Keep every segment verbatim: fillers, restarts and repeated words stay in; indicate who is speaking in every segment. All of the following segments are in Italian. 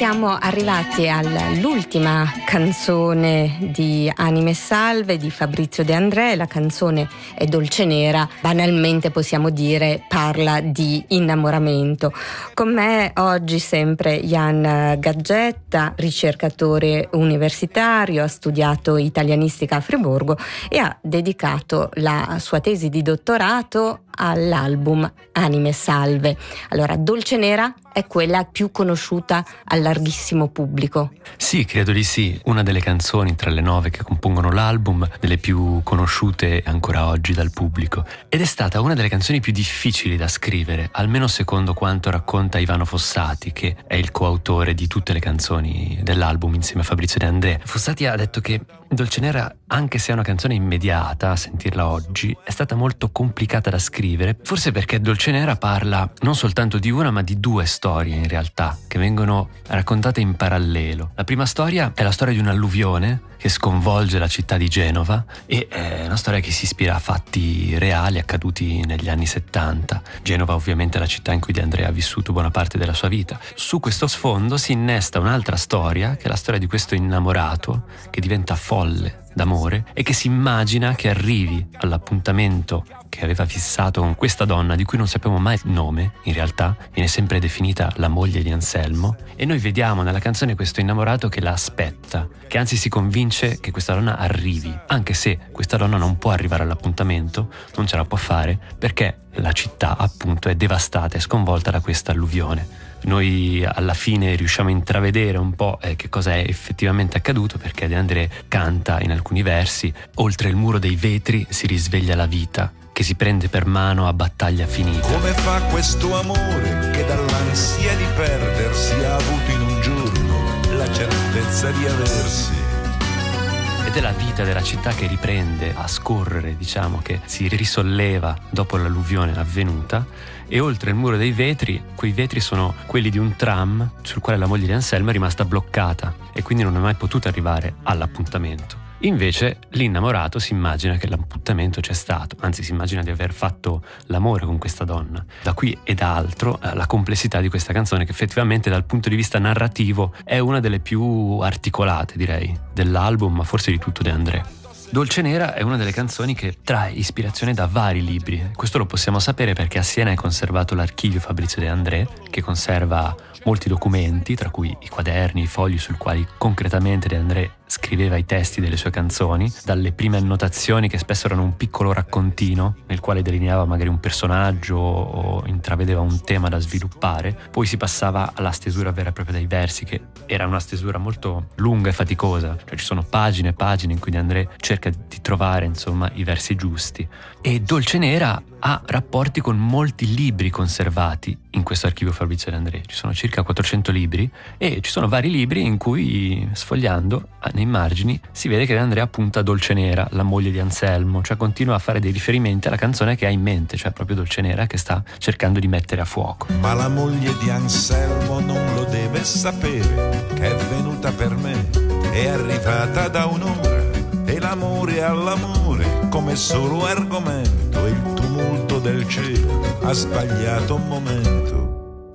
Speaker 1: siamo arrivati all'ultima canzone di Anime Salve di Fabrizio De André. La canzone è Dolce Nera, banalmente possiamo dire parla di innamoramento. Con me oggi sempre Jan Gaggetta, ricercatore universitario, ha studiato italianistica a Friburgo e ha dedicato la sua tesi di dottorato all'album Anime Salve. Allora, Dolce Nera è quella più conosciuta al larghissimo pubblico?
Speaker 2: Sì, credo di sì. Una delle canzoni tra le nove che compongono l'album, delle più conosciute ancora oggi dal pubblico. Ed è stata una delle canzoni più difficili da scrivere, almeno secondo quanto racconta Ivano Fossati, che è il coautore di tutte le canzoni dell'album insieme a Fabrizio De André. Fossati ha detto che Dolce Nera, anche se è una canzone immediata a sentirla oggi, è stata molto complicata da scrivere, forse perché Dolce Nera parla non soltanto di una ma di due storie in realtà, che vengono raccontate in parallelo. La prima storia è la storia di un'alluvione che sconvolge la città di Genova e è una storia che si ispira a fatti reali accaduti negli anni settanta. Genova ovviamente è la città in cui De André ha vissuto buona parte della sua vita. Su questo sfondo si innesta un'altra storia, che è la storia di questo innamorato che diventa folle d'amore e che si immagina che arrivi all'appuntamento che aveva fissato con questa donna di cui non sappiamo mai il nome. In realtà viene sempre definita la moglie di Anselmo, e noi vediamo nella canzone questo innamorato che la aspetta, che anzi si convince che questa donna arrivi, anche se questa donna non può arrivare all'appuntamento, non ce la può fare perché la città appunto è devastata e sconvolta da questa alluvione. Noi alla fine riusciamo a intravedere un po' eh, che cosa è effettivamente accaduto, perché De André canta in alcuni versi: oltre il muro dei vetri si risveglia la vita che si prende per mano a battaglia finita.
Speaker 3: Come fa questo amore che dall'ansia di perdersi ha avuto in un giorno la certezza di aversi?
Speaker 2: Ed è la vita della città che riprende a scorrere, diciamo, che si risolleva dopo l'alluvione avvenuta. E oltre il muro dei vetri, quei vetri sono quelli di un tram sul quale la moglie di Anselmo è rimasta bloccata e quindi non è mai potuta arrivare all'appuntamento. Invece l'innamorato si immagina che l'appuntamento c'è stato, anzi si immagina di aver fatto l'amore con questa donna. Da qui e da altro la complessità di questa canzone, che effettivamente dal punto di vista narrativo è una delle più articolate, direi, dell'album, ma forse di tutto De André. Dolce Nera è una delle canzoni che trae ispirazione da vari libri. Questo lo possiamo sapere perché a Siena è conservato l'archivio Fabrizio De André, che conserva molti documenti, tra cui i quaderni, i fogli sul quali concretamente De André scriveva i testi delle sue canzoni, dalle prime annotazioni che spesso erano un piccolo raccontino nel quale delineava magari un personaggio o intravedeva un tema da sviluppare, poi si passava alla stesura vera e propria dei versi, che era una stesura molto lunga e faticosa, cioè ci sono pagine e pagine in cui De André cerca di trovare insomma i versi giusti. E Dolce Nera ha rapporti con molti libri conservati in questo archivio Fabrizio De André. Ci sono circa quattrocento libri e ci sono vari libri in cui, sfogliando nei margini, si vede che De André appunta Dolce Nera, la moglie di Anselmo, cioè continua a fare dei riferimenti alla canzone che ha in mente, cioè proprio Dolce Nera che sta cercando di mettere a fuoco.
Speaker 3: Ma la moglie di Anselmo non lo deve sapere che è venuta per me, è arrivata da un'ora e l'amore all'amore come solo argomento, e il tumulto del cielo ha sbagliato un momento.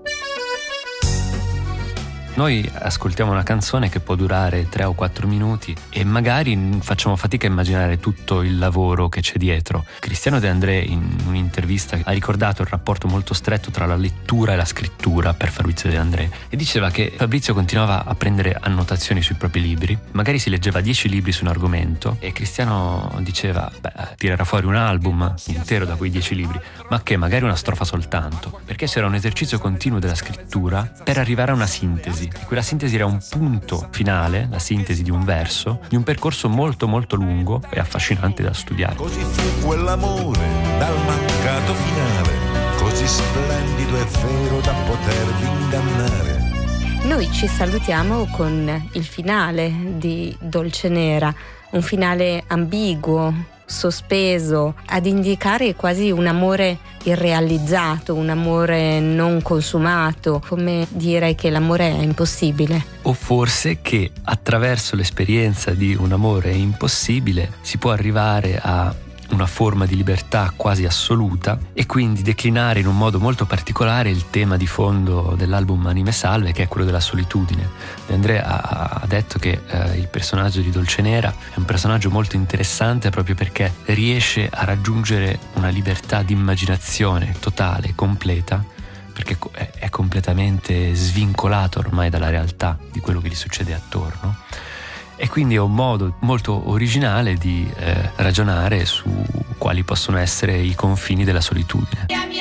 Speaker 2: Noi ascoltiamo una canzone che può durare tre o quattro minuti e magari facciamo fatica a immaginare tutto il lavoro che c'è dietro. Cristiano De André in un'intervista ha ricordato il rapporto molto stretto tra la lettura e la scrittura per Fabrizio De André e diceva che Fabrizio continuava a prendere annotazioni sui propri libri, magari si leggeva dieci libri su un argomento e Cristiano diceva: beh, tirerà fuori un album intero da quei dieci libri, ma che magari una strofa soltanto, perché c'era un esercizio continuo della scrittura per arrivare a una sintesi. E quella sintesi era un punto finale, la sintesi di un verso, di un percorso molto molto lungo e affascinante da studiare.
Speaker 3: Così fu quell'amore dal mancato finale, così splendido e vero da potervi ingannare.
Speaker 1: Noi ci salutiamo con il finale di Dolce Nera, un finale ambiguo, sospeso, ad indicare quasi un amore irrealizzato, un amore non consumato, come dire che l'amore è impossibile.
Speaker 2: O forse che attraverso l'esperienza di un amore impossibile si può arrivare a una forma di libertà quasi assoluta e quindi declinare in un modo molto particolare il tema di fondo dell'album Anime Salve, che è quello della solitudine. De André ha, ha detto che eh, il personaggio di Dolcenera è un personaggio molto interessante proprio perché riesce a raggiungere una libertà di immaginazione totale, completa, perché è completamente svincolato ormai dalla realtà di quello che gli succede attorno, e quindi è un modo molto originale di eh, ragionare su quali possono essere i confini della solitudine.